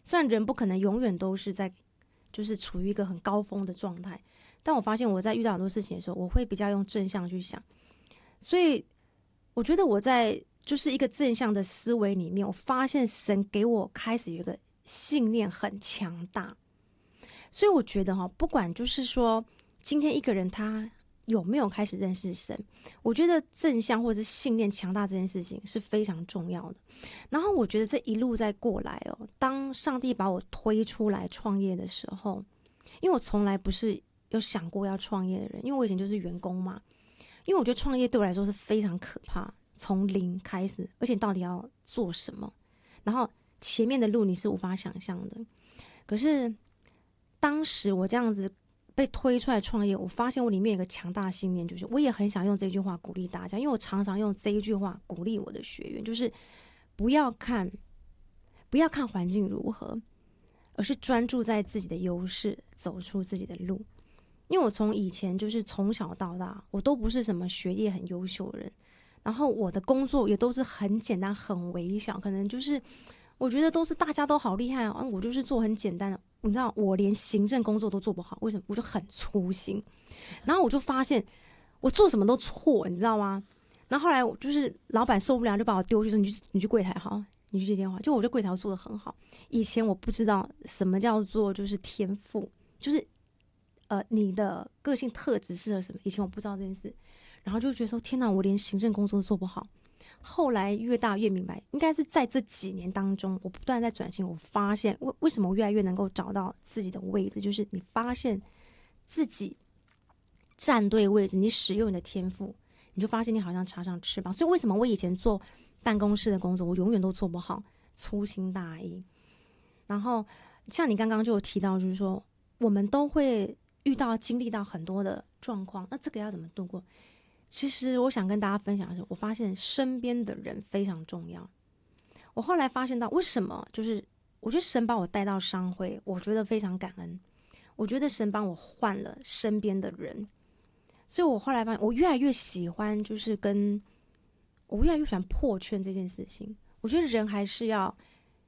虽然人不可能永远都是在就是处于一个很高峰的状态，但我发现我在遇到很多事情的时候，我会比较用正向去想，所以我觉得我在就是一个正向的思维里面，我发现神给我开始有一个信念很强大，所以我觉得不管就是说今天一个人他有没有开始认识神，我觉得正向或者是信念强大这件事情是非常重要的。然后我觉得这一路在过来当上帝把我推出来创业的时候，因为我从来不是有想过要创业的人，因为我以前就是员工嘛。因为我觉得创业对我来说是非常可怕，从零开始，而且到底要做什么，然后前面的路你是无法想象的。可是当时我这样子被推出来创业，我发现我里面有一个强大的信念，就是我也很想用这句话鼓励大家，因为我常常用这一句话鼓励我的学员，就是不要看环境如何，而是专注在自己的优势，走出自己的路。因为我从以前就是从小到大，我都不是什么学业很优秀的人，然后我的工作也都是很简单很微小，可能就是我觉得都是大家都好厉害我就是做很简单的，你知道我连行政工作都做不好，为什么？我就很粗心，然后我就发现我做什么都错，你知道吗？然后后来我就是老板受不了，就把我丢去说你去柜台好，你去接电话。就我觉得柜台做得很好，以前我不知道什么叫做就是天赋，就是你的个性特质适合什么，以前我不知道这件事，然后就觉得说天哪，我连行政工作都做不好。后来越大越明白，应该是在这几年当中，我不断在转型，我发现为什么我越来越能够找到自己的位置，就是你发现自己站对位置，你使用你的天赋，你就发现你好像插上翅膀。所以为什么我以前做办公室的工作，我永远都做不好，粗心大意。然后像你刚刚就有提到，就是说我们都会经历到很多的状况，那这个要怎么度过？其实我想跟大家分享的是，我发现身边的人非常重要。我后来发现到为什么，就是我觉得神把我带到商会，我觉得非常感恩。我觉得神帮我换了身边的人，所以我后来发现我越来越喜欢，就是我越来越喜欢破圈这件事情。我觉得人还是要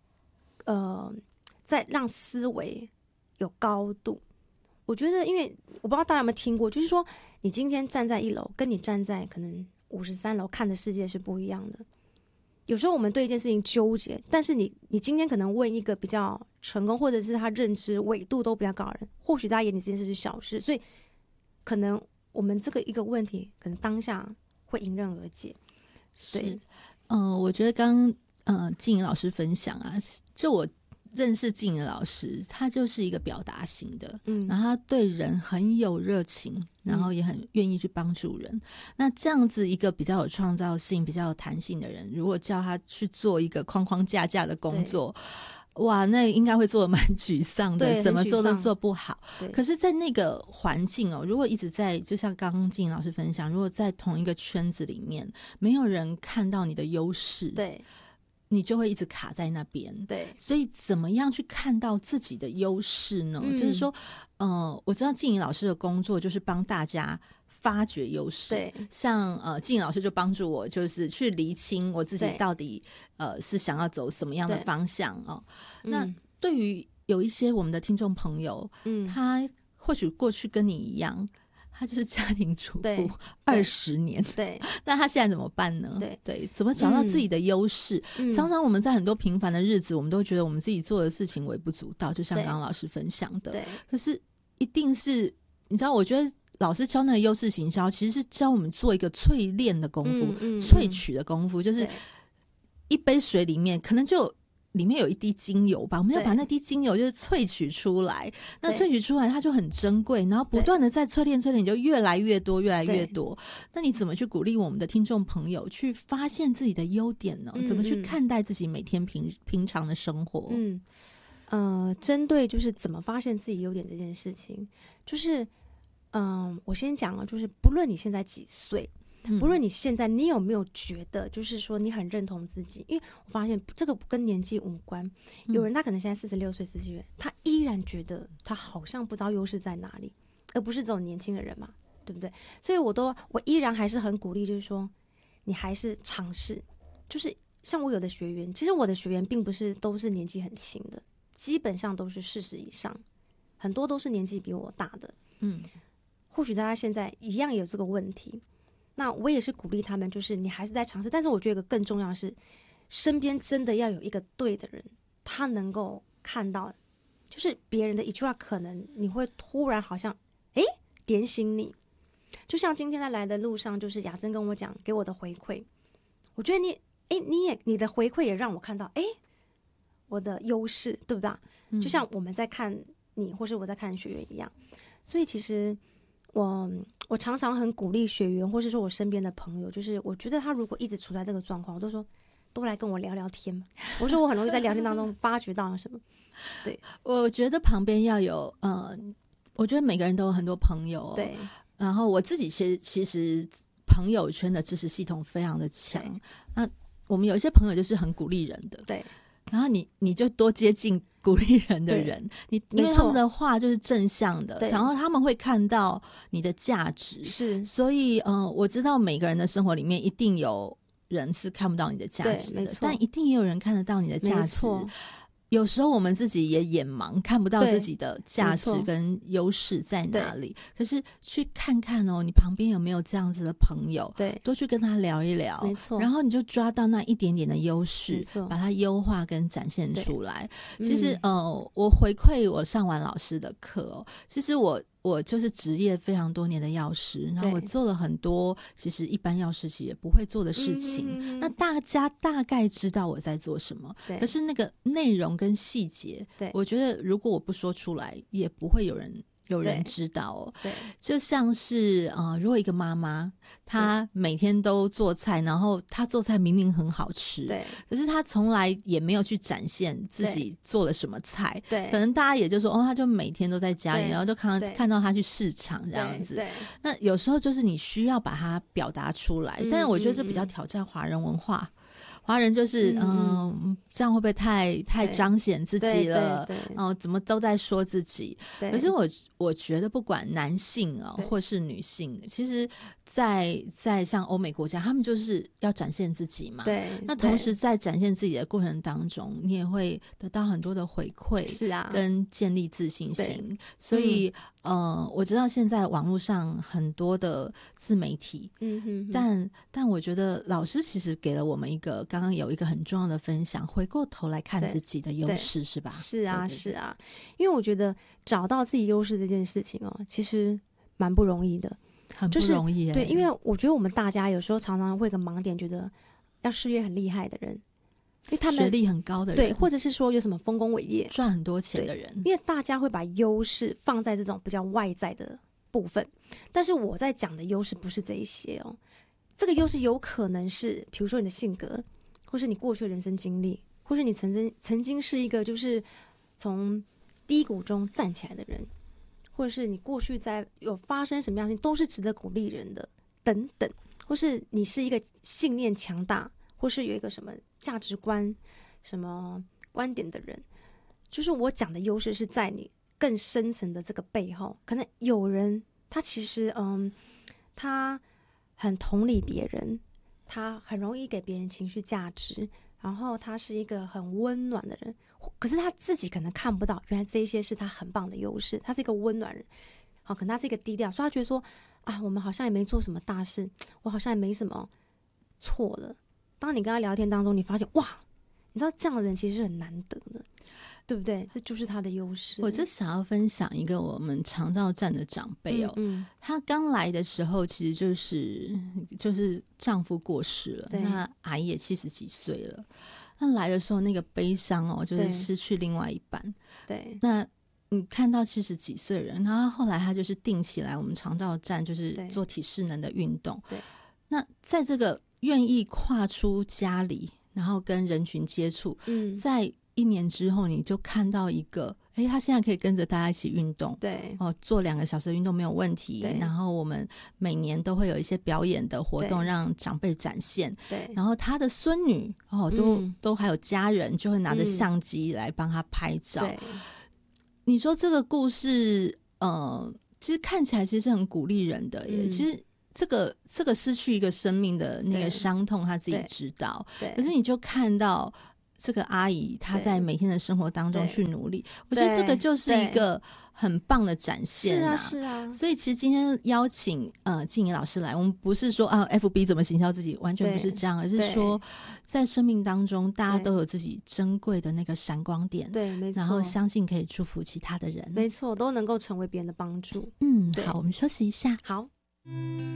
在让思维有高度。我觉得因为我不知道大家有没有听过，就是说你今天站在1楼跟你站在可能53楼看的世界是不一样的。有时候我们对一件事情纠结，但是你今天可能问一个比较成功或者是他认知纬度都比较高的人，或许在他眼里这件事是小事，所以可能我们这个一个问题可能当下会迎刃而解。对， 我觉得刚静怡老师分享啊，就我认识静怡老师，他就是一个表达型的，然后他对人很有热情，然后也很愿意去帮助人。那这样子一个比较有创造性、比较有弹性的人，如果叫他去做一个框框架架的工作，哇，那应该会做得蛮沮丧的，怎么做都做不好。可是在那个环境如果一直在，就像刚刚静怡老师分享，如果在同一个圈子里面，没有人看到你的优势， 对， 你就会一直卡在那边。 对， 所以怎么样去看到自己的优势呢？就是说我知道静怡老师的工作就是帮大家发掘优势， 对， 像静怡老师就帮助我，就是去厘清我自己到底是想要走什么样的方向那对于有一些我们的听众朋友，他或许过去跟你一样，他就是家庭主妇20年， 对， 那他现在怎么办呢？对，怎么找到自己的优势？常常我们在很多平凡的日子，我们都觉得我们自己做的事情微不足道，就像刚刚老师分享的。可是一定是你知道，我觉得老师教那个优势行销，其实是教我们做一个淬炼的功夫，萃取的功夫，就是一杯水里面可能就里面有一滴精油吧，我们要把那滴精油就是萃取出来，那萃取出来它就很珍贵，然后不断的在淬炼，你就越来越多越来越多。那你怎么去鼓励我们的听众朋友去发现自己的优点呢？怎么去看待自己每天平常的生活？ 针对就是怎么发现自己优点这件事情，就是我先讲就是不论你现在几岁，不论你现在你有没有觉得就是说你很认同自己，因为我发现这个跟年纪无关，有人他可能现在46岁47岁，他依然觉得他好像不知道优势在哪里，而不是这种年轻的人嘛，对不对？所以我依然还是很鼓励，就是说你还是尝试，就是像我有的学员，其实我的学员并不是都是年纪很轻的， 基本上都是40以上，很多都是年纪比我大的。或许大家现在一样有这个问题，那我也是鼓励他们，就是你还是在尝试，但是我觉得有个更重要的是，身边真的要有一个对的人，他能够看到，就是别人的一句话，可能你会突然好像点醒你。就像今天在来的路上，就是雅珍跟我讲给我的回馈，我觉得你的回馈也让我看到我的优势，对不对？就像我们在看你，或是我在看学员一样。所以其实我常常很鼓励学员，或是说我身边的朋友，就是我觉得他如果一直处在这个状况，我都说都来跟我聊聊天嘛。我说我很容易在聊天当中发掘到什么。对， 我觉得旁边要有我觉得每个人都有很多朋友。 对， 然后我自己其实朋友圈的支持系统非常的强。那我们有一些朋友就是很鼓励人的。 对。 然后你就多接近鼓励人的人，因为他们的话就是正向的，然后他们会看到你的价值。 是， 所以我知道每个人的生活里面一定有人是看不到你的价值的，但一定也有人看得到你的价值。有时候我们自己也眼盲，看不到自己的价值跟优势在哪里。可是去看看你旁边有没有这样子的朋友， 对， 多去跟他聊一聊， 没错。 然后你就抓到那一点点的优势，把它优化跟展现出来。其实我回馈我上完老师的课其实我就是职业非常多年的药师，然后我做了很多其实一般药师其实也不会做的事情。那大家大概知道我在做什么，可是那个内容跟细节，我觉得如果我不说出来，也不会有人知道对，就像是如果一个妈妈她每天都做菜，然后她做菜明明很好吃，对，可是她从来也没有去展现自己做了什么菜，对，可能大家也就说她就每天都在家里，然后就看到她去市场这样子。那有时候就是你需要把它表达出来，但是我觉得这比较挑战华人文化。华人就是这样会不会太彰显自己了？怎么都在说自己？可是我觉得不管男性或是女性，其实在像欧美国家，他们就是要展现自己嘛。对，那同时在展现自己的过程当中，你也会得到很多的回馈， 是啊， 跟建立自信心。所以我知道现在网络上很多的自媒体，但我觉得老师其实给了我们一个刚刚有一个很重要的分享，回过头来看自己的优势，是吧？ 是啊，是啊，因为我觉得找到自己优势这件事情其实蛮不容易的， 很不容易。 对，因为我觉得我们大家有时候常常会有个盲点，觉得要事业很厉害的人，因为他们学历很高的人， 对，或者是说有什么丰功伟业、 赚很多钱的人， 因为大家会把优势放在这种比较外在的部分。但是我在讲的优势不是这一些这个优势有可能是，比如说你的性格，或是你过去的人生经历，或是你曾经是一个就是从低谷中站起来的人，或者是你过去在有发生什么样的事情都是值得鼓励人的等等，或是你是一个信念强大，或是有一个什么价值观、什么观点的人。就是我讲的优势是在你更深层的这个背后，可能有人他其实他很同理别人，他很容易给别人情绪价值，然后他是一个很温暖的人，可是他自己可能看不到，原来这些是他很棒的优势。他是一个温暖人，可能他是一个低调，所以他觉得说我们好像也没做什么大事，我好像也没什么错了。当你跟他聊天当中，你发现哇，你知道这样的人其实是很难得的，对不对？这就是他的优势。 我就想要分享一个我们长照站的长辈他刚来的时候其实就是丈夫过世了，那阿姨也70几岁了。那来的时候那个悲伤就是失去另外一半。对，那你看到70几岁人，然后后来他就是定起来我们长照站就是做体适能的运动。对，那在这个愿意跨出家里，然后跟人群接触，在1年之后你就看到一个他现在可以跟着大家一起运动，对做2个小时的运动没有问题。然后我们每年都会有一些表演的活动让长辈展现，对，然后他的孙女都还有家人就会拿着相机来帮他拍照。你说这个故事其实看起来其实很鼓励人的耶。其实这个失去一个生命的那个伤痛他自己知道，可是你就看到这个阿姨她在每天的生活当中去努力，我觉得这个就是一个很棒的展现啊。 是啊。 所以其实今天邀请静怡老师来，我们不是说FB 怎么行销自己，完全不是这样，而是说在生命当中大家都有自己珍贵的那个闪光点， 对，没错， 然后相信可以祝福其他的人， 没错，都能够成为别人的帮助。 好，我们休息一下。 好。